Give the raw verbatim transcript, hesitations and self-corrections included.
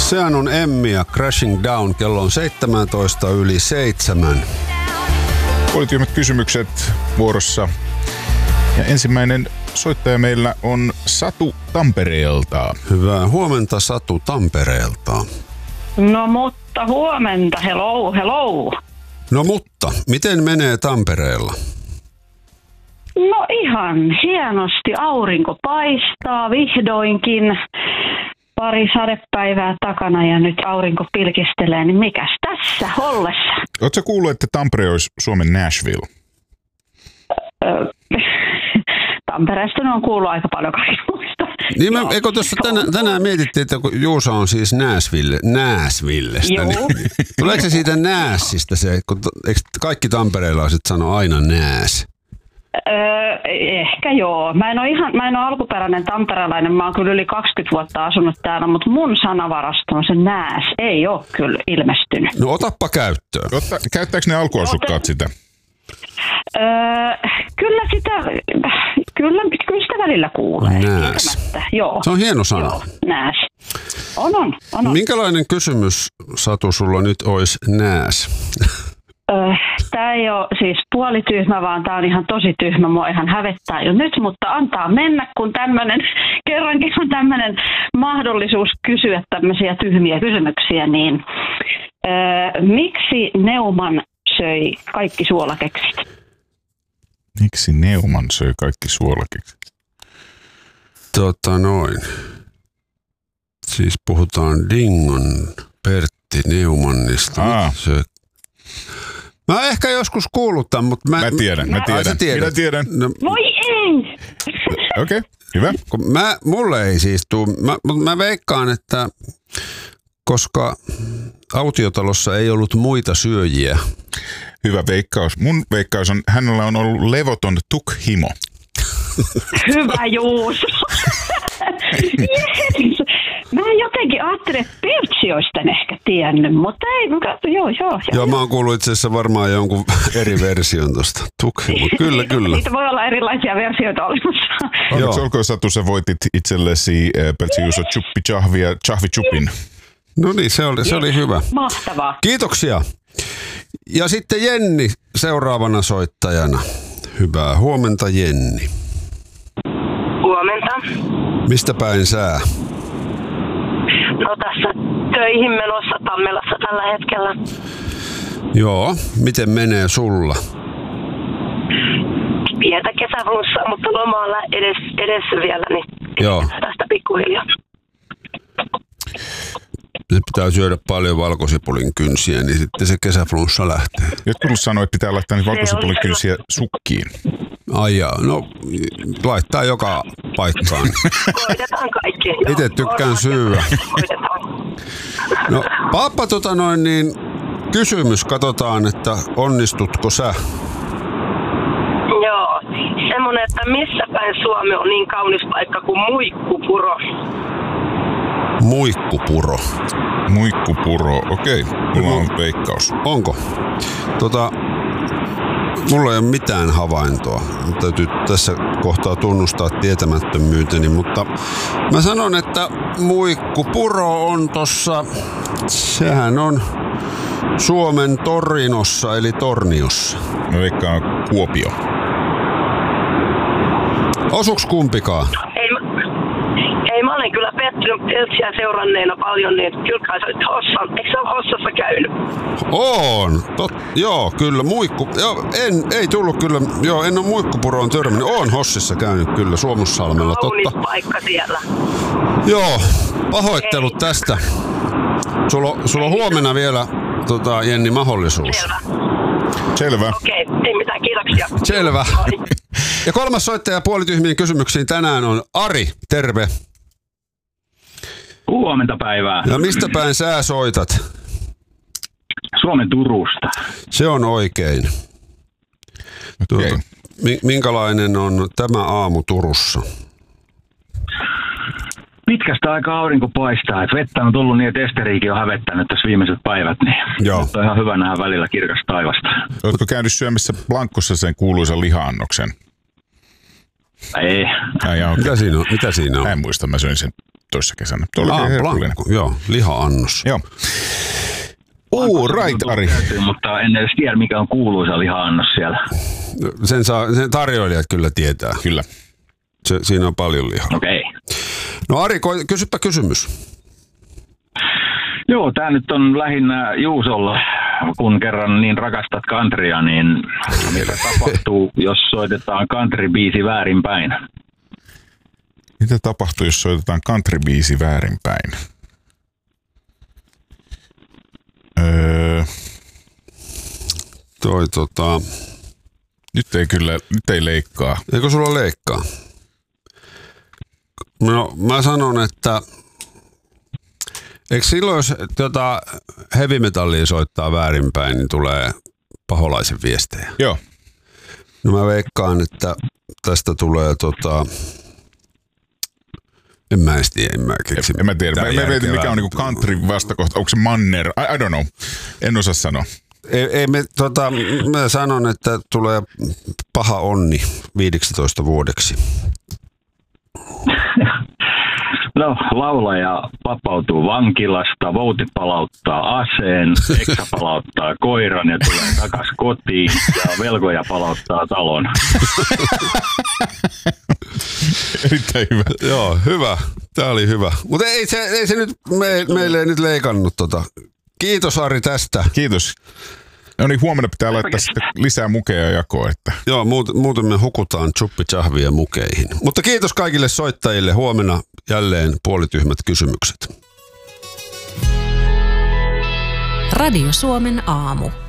Sehän on Emmi ja Crashing Down. Kello on seitsemäntoista yli seitsemän. Poliittiset kysymykset vuorossa. Ja ensimmäinen soittaja meillä on Satu Tampereelta. Hyvää huomenta Satu Tampereelta. No mutta huomenta, hello, hello. No mutta, miten menee Tampereella? No ihan hienosti, aurinko paistaa vihdoinkin. Pari sadepäivää takana ja nyt aurinko pilkistelee, niin mikäs tässä ollessa? Oletko kuullut, että Tampere olisi Suomen Nashville? Öö, Tampereesta on kuullut aika paljon kaikenlaista. Niin me, eikö tuossa tänään, tänään mietittiin, että kun Juusa on siis Nashville, Nashvillestä. Joo. Niin, tuleeko se siitä Nääsistä se, kun eikö kaikki tamperelaiset sano aina Nääs? Öö, ehkä joo. Mä en ole ihan, mä en ole alkuperäinen tamperelainen, mä oon kyllä yli kaksikymmentä vuotta asunut täällä, mutta mun sanavarastoon se Nääs ei ole kyllä ilmestynyt. No otappa käyttöön. Otta, käyttääkö ne alkuasukkaat sitä? Öö, kyllä sitä, kyllä, kyllä sitä välillä kuulee. Nääs. Joo. Se on hieno sana. Joo, Nääs. On, on, on, on. Minkälainen kysymys, Satu, sulla nyt olisi Nääs? Öö, tää ei ole siis puolityhmä, vaan tää on ihan tosi tyhmä. Mua ihan hävettää jo nyt, mutta antaa mennä, kun tämmönen, kerrankin on tämmönen mahdollisuus kysyä tämmöisiä tyhmiä kysymyksiä, niin öö, miksi Neumann söi kaikki suolakeksit? Miksi Neumann söi kaikki suolakeksit? Tota noin. Siis puhutaan Dingon Pertti Neumannista. Aa. Se... Mä oon ehkä joskus kuullut tämän, mutta mä... Mä tiedän, mä tiedän. Minä tiedän. No. Voi ei! Okei, okay, hyvä. Mä, mulle ei siis tuu. Mä, mä veikkaan, että koska autiotalossa ei ollut muita syöjiä. Hyvä veikkaus. Mun veikkaus on, hänellä on ollut levoton tukhimo. Hyvä Juuso. Yes. Mä jotenkin ajattelin, että Pertsi olisi tän ehkä tiennyt, mutta ei. Joo, joo, joo. Joo, mä oon kuullut itse asiassa varmaan jonkun eri version tosta. Tukhimo. Kyllä, kyllä. Niitä voi olla erilaisia versioita olemassa. Onneksi olkoon Satu, sä voitit itsellesi Pertsi Juuso chuppi chahvia, chahvi chupin. No niin, se oli, se oli hyvä. Mahtavaa. Kiitoksia. Ja sitten Jenni seuraavana soittajana. Hyvää huomenta, Jenni. Huomenta. Mistä päin sää? No tässä töihin menossa Tammelassa tällä hetkellä. Joo, miten menee sulla? Pientä kesäflunssaa, mutta lomalla edes, edessä vielä, niin Joo. Tästä pikkuhiljaa. Se pitää syödä paljon valkosipulin kynsiä, niin sitten se kesäflunssa lähtee. Jotkut sanoo, että pitää laittaa niitä valkosipulin kynsiä sukkiin. Ai jaa, no laittaa joka paikkaan. Koitetaan kaikki. Itse tykkään syyä. No Paappa, tota noin niin, kysymys, katsotaan, että onnistutko sä? Joo, semmonen, että missä päin Suomi on niin kaunis paikka kuin Muikkupuro. Muikkupuro. Muikkupuro, okei. Mulla on veikkaus. Onko? Tota, mulla ei ole mitään havaintoa. Täytyy tässä kohtaa tunnustaa tietämättömyyteni, mutta mä sanon, että Muikkupuro on tossa, sehän on Suomen Torinossa eli Torniossa. Mä veikkaan Kuopio. Osuks kumpikaan? Ei, ei mä olen kyllä pettynyt Peltsiä seuranneena paljon, niin kyllä kai sä olet Hossan. Eikö sä ole Hossassa käynyt? On. Tot, joo, kyllä. Muikku. Joo, en, ei tullut kyllä. Joo, en ole Muikkupuroon törmännyt. Oon Hossissa käynyt kyllä Suomussalmella. Kaunis Totta. paikka siellä. Joo, pahoittelut ei. Tästä. Sulla, sulla on huomenna vielä, tota, Jenni, mahdollisuus. Selvä. Selvä. Okei, ei mitään, kiitoksia. Selvä. Ja kolmas soittaja puolityhmiin kysymyksiin tänään on Ari. Terve. Huomenta päivää. Ja mistä päin sä soitat? Suomen Turusta. Se on oikein. Okay. Tuota, minkälainen on tämä aamu Turussa? Pitkästä aikaa aurinko paistaa. Et vettä on tullut niin, että Esteriikin on hävettänyt tässä viimeiset päivät. Niin Joo. on ihan hyvä nähdä välillä kirkasta taivasta. Oletko käynyt syömässä Blankossa sen kuuluisan liha-annoksen? Ei. Ai, okay. Mitä siinä on? Mitä siinä on? Mä en muista, mä söin sen toissa kesänä. Tuo oli Ah, herkullinen. blankku, joo, liha-annos. Joo. All right, Ari. Täytyy, mutta en edes tiedä, mikä on kuuluisa liha-annos siellä. Sen, saa, sen tarjoilijat kyllä tietää. Kyllä. Se, siinä on paljon lihaa. Okei. Okay. No Ari, ko- kysypä kysymys. Joo, tämä nyt on lähinnä Juusolla, kun kerran niin rakastat countrya, niin mitä tapahtuu, jos soitetaan country-biisi väärinpäin? Mitä tapahtuu, jos soitetaan country-biisi väärinpäin? Öö, Toi tota... nyt ei kyllä, nyt ei leikkaa. Eikö sulla leikkaa? No, mä sanon, että eikö silloin, jos tota heavy metallia soittaa väärinpäin, niin tulee paholaisen viestejä? Joo. No mä veikkaan, että tästä tulee tota... En mä edes tiedä, en mä keksi. En mä tiedä. Mä, mä mietin, mikä on niinku country vastakohta. Onko se manner? I, I don't know. En osaa sanoa. Ei, ei me, tota, mä sanon, että tulee paha onni viisitoista vuodeksi. No, laulaja vapautuu vankilasta, vouti palauttaa aseen, Eksa palauttaa koiran ja tulee takas kotiin ja velkoja palauttaa talon. Erittäin hyvä. Joo, hyvä. Tää oli hyvä. Mutta ei se, ei se nyt, me, meille ei nyt leikannut tota. Kiitos Ari tästä. Kiitos. No niin, huomenna pitää laittaa sitten lisää mukeja jakoon. Että. Joo, muuten, muuten me hukutaan chuppijahvia mukeihin. Mutta kiitos kaikille soittajille. Huomenna jälleen puolityhmät kysymykset. Radio Suomen aamu.